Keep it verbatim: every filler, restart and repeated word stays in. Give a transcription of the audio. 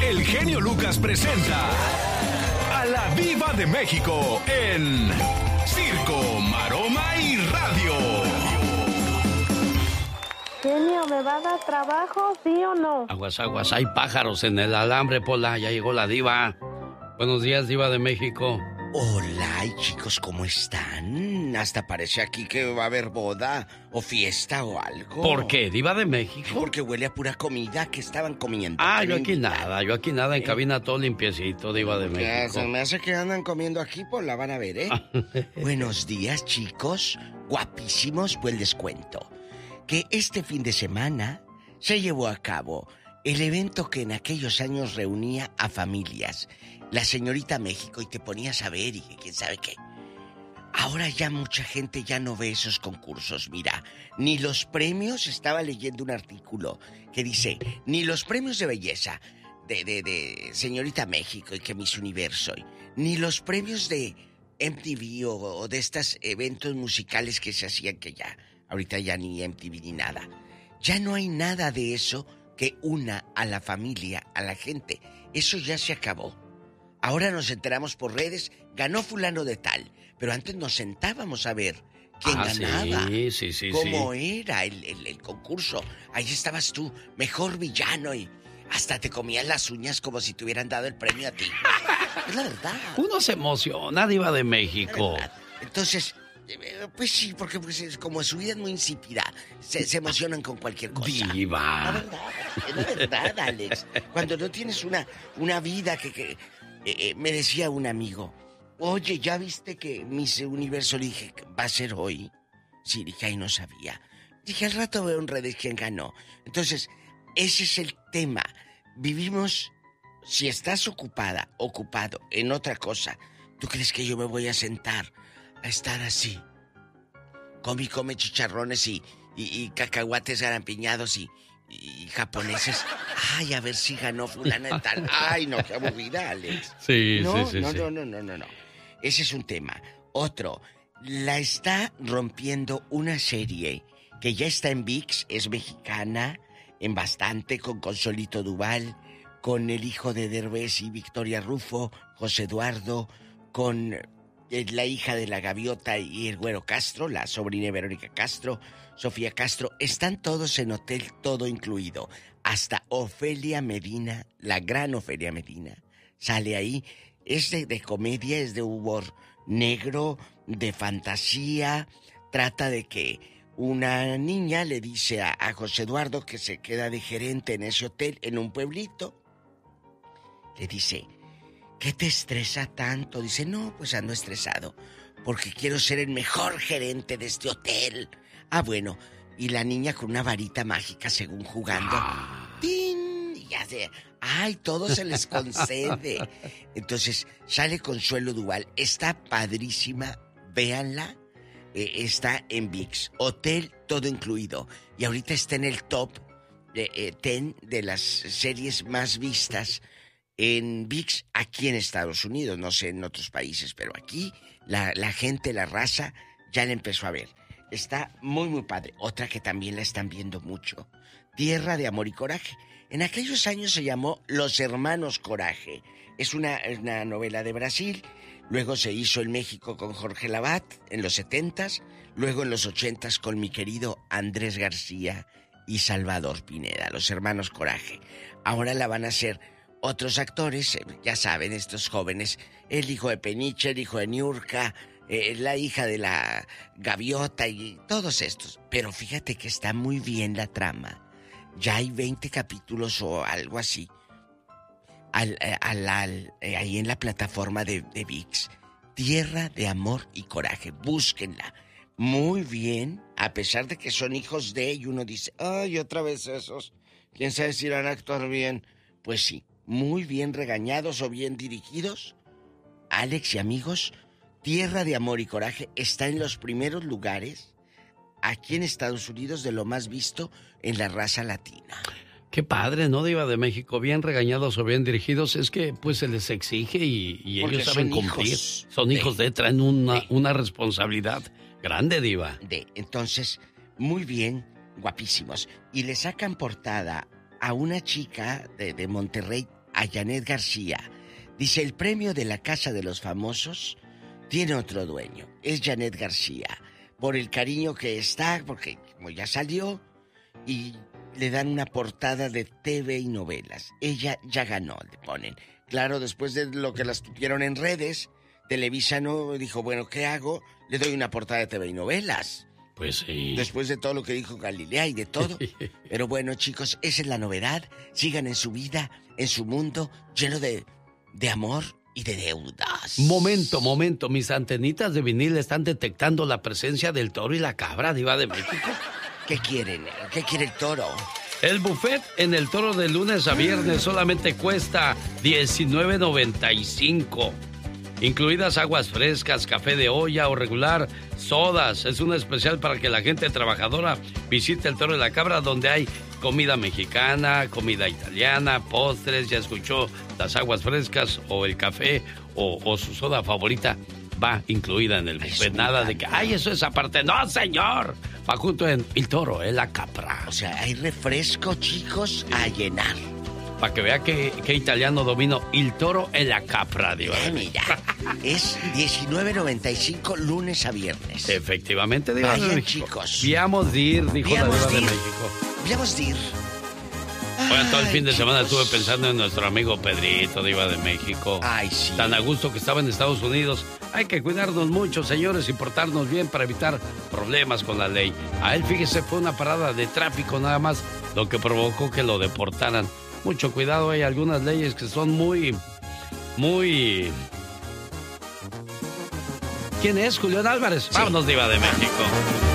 el genio Lucas presenta a la Diva de México en Circo, Maroma y Radio. Genio, ¿me va a dar trabajo, sí o no? Aguas, aguas, hay pájaros en el alambre, Pola, ya llegó la Diva. Buenos días, Diva de México. Hola, y chicos, ¿cómo están? Hasta parece aquí que va a haber boda o fiesta o algo. ¿Por qué, Diva de México? Porque huele a pura comida que estaban comiendo. Ah, yo aquí nada, yo aquí nada, en cabina todo limpiecito, Diva de México. Se me hace que andan comiendo aquí, pues la van a ver, ¿eh? Buenos días, chicos, guapísimos, pues les cuento que este fin de semana se llevó a cabo el evento que en aquellos años reunía a familias. La Señorita México, y te ponías a ver y que quién sabe qué. Ahora ya mucha gente ya no ve esos concursos, mira. Ni los premios, estaba leyendo un artículo que dice, ni los premios de belleza de, de, de Señorita México y que Miss Universo, ni los premios de M T V o, o de estos eventos musicales que se hacían que ya, ahorita ya ni M T V ni nada. Ya no hay nada de eso que una a la familia, a la gente. Eso ya se acabó. Ahora nos enteramos por redes, ganó fulano de tal, pero antes nos sentábamos a ver quién ah, ganaba, sí, sí, sí, cómo sí. era el, el, el concurso. Ahí estabas tú, mejor villano, y hasta te comías las uñas como si te hubieran dado el premio a ti. Es la verdad. Uno se emociona, Diva de México. Entonces, pues sí, porque pues, es como su vida es muy insípida, se, se emocionan con cualquier cosa. Diva. La verdad, es la verdad, Alex. Cuando no tienes una, una vida que... que Eh, eh, me decía un amigo, oye, ¿ya viste que Miss Universo? Le dije, ¿va a ser hoy? Sí, dije, ahí no sabía. Dije, al rato veo en redes quién ganó. Entonces, ese es el tema. Vivimos, si estás ocupada, ocupado en otra cosa, ¿tú crees que yo me voy a sentar a estar así? Come y come chicharrones y, y, y cacahuates garampiñados y... y japoneses. Ay, a ver si ganó fulana y tal. Ay, no, qué aburrida, Alex. Sí, no, sí, sí. No, sí. no, no, no, no, no. Ese es un tema. Otro, la está rompiendo una serie que ya está en ViX, es mexicana, en bastante, con Consolito Duval, con el hijo de Derbez y Victoria Rufo, José Eduardo, con la hija de la Gaviota y el Güero Castro, la sobrina de Verónica Castro, Sofía Castro. Están todos en hotel, todo incluido. Hasta Ofelia Medina, la gran Ofelia Medina, sale ahí. Es de, de comedia, es de humor negro, de fantasía. Trata de que una niña le dice a, a José Eduardo, que se queda de gerente en ese hotel, en un pueblito. Le dice, ¿qué te estresa tanto? Dice, no, pues ando estresado porque quiero ser el mejor gerente de este hotel. Ah, bueno, y la niña con una varita mágica, según jugando. Ah. ¡Tin! Y hace, ¡ay, todo se les concede! Entonces, sale Consuelo Duval. Está padrísima, véanla. Eh, está en ViX. Hotel, todo incluido. Y ahorita está en el top de, eh, ten de las series más vistas en ViX aquí en Estados Unidos. No sé en otros países, pero aquí la, la gente, la raza, ya la empezó a ver. Está muy, muy padre. Otra que también la están viendo mucho. Tierra de Amor y Coraje. En aquellos años se llamó Los Hermanos Coraje. Es una, una novela de Brasil. Luego se hizo en México con Jorge Lavat en los setentas. Luego en los ochentas con mi querido Andrés García y Salvador Pineda. Los Hermanos Coraje. Ahora la van a hacer otros actores. Ya saben, estos jóvenes. El hijo de Peniche, el hijo de Niurka... Eh, la hija de la Gaviota y todos estos. Pero fíjate que está muy bien la trama. Ya hay veinte capítulos o algo así. Al, al, al, eh, ahí en la plataforma de, de ViX. Tierra de Amor y Coraje. Búsquenla. Muy bien. A pesar de que son hijos de... Y uno dice, ay, otra vez esos. ¿Quién sabe si irán a actuar bien? Pues sí. Muy bien regañados o bien dirigidos. Alex y amigos... Tierra de Amor y Coraje está en los primeros lugares aquí en Estados Unidos de lo más visto en la raza latina. Qué padre, ¿no, Diva de México? Bien regañados o bien dirigidos, es que pues se les exige y, y ellos saben cumplir. Son de, hijos de, traen una, de, una responsabilidad grande, Diva. De, entonces, muy bien, guapísimos. Y le sacan portada a una chica de, de Monterrey, a Janet García. Dice, el premio de la Casa de los Famosos tiene otro dueño. Es Janet García. Por el cariño que está, porque como ya salió, y le dan una portada de T V y novelas. Ella ya ganó, le ponen. Claro, después de lo que las tuvieron en redes, Televisa no dijo, bueno, ¿qué hago? Le doy una portada de T V y novelas. Pues sí. Después de todo lo que dijo Galilea y de todo. Pero bueno, chicos, esa es la novedad. Sigan en su vida, en su mundo, lleno de, de amor y de deudas. Momento, momento. Mis antenitas de vinil están detectando la presencia del toro y la cabra, Diva de México. ¿Qué quieren? ¿Qué quiere el toro? El buffet en el Toro de lunes a viernes solamente cuesta diecinueve noventa y cinco. Incluidas aguas frescas, café de olla o regular, sodas. Es una especial para que la gente trabajadora visite el Toro de la Cabra, donde hay comida mexicana, comida italiana, postres. Ya escuchó, las aguas frescas o el café o, o su soda favorita va incluida en el buffet. Nada de que, ay, eso es aparte. ¡No, señor! Va junto en el Toro, en la Capra. O sea, hay refresco, chicos, a llenar. Para que vea que, que italiano domino el Toro en la Capra, Diva. Eh, mira, es diecinueve noventa y cinco lunes a viernes. Efectivamente, Diva Vayan, de México. chicos. Viamos dir, dijo Viamos la Diva dir. de México. Viamos dir. Bueno, todo el Ay, fin de chicos. semana estuve pensando en nuestro amigo Pedrito, Diva de México. Ay, sí. Tan a gusto que estaba en Estados Unidos. Hay que cuidarnos mucho, señores, y portarnos bien para evitar problemas con la ley. A él, fíjese, fue una parada de tráfico nada más, lo que provocó que lo deportaran. Mucho cuidado, hay algunas leyes que son muy, muy... ¿Quién es? Julián Álvarez. Sí. Vámonos, Diva de México.